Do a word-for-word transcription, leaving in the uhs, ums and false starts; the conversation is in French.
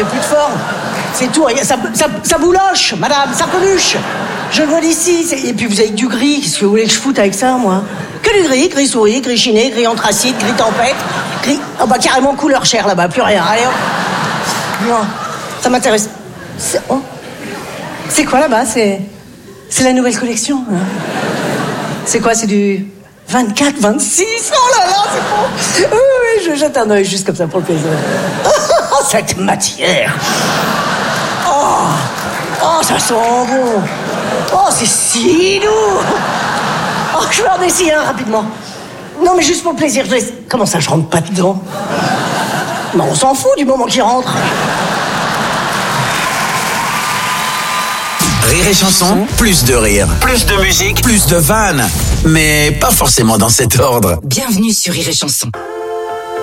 j'ai plus de forme. C'est tout, ça, ça, ça bouloche, madame, ça peluche. Je le vois d'ici, c'est... et puis vous avez du gris, qu'est-ce que vous voulez que je foute avec ça, moi? Que du gris, gris souris, gris chiné, gris anthracite, gris tempête, gris... Oh bah carrément couleur chair là-bas, plus rien, allez hop. Non, ça m'intéresse. C'est, oh. C'est quoi là-bas? C'est... C'est la nouvelle collection, hein. C'est quoi, c'est du vingt-quatre, vingt-six? Oh là là, c'est bon. Oui, oui, je jette un œil juste comme ça pour le plaisir. Oh, cette matière. Oh, oh, ça sent bon. Oh, c'est si doux. Oh, je vais en essayer un rapidement. Non, mais juste pour le plaisir. Je... Comment ça, je rentre pas dedans? Non, on s'en fout du moment qu'il rentre. Rire et chanson, plus de rire, plus de musique, plus de vannes. Mais pas forcément dans cet ordre. Bienvenue sur Rire et chanson.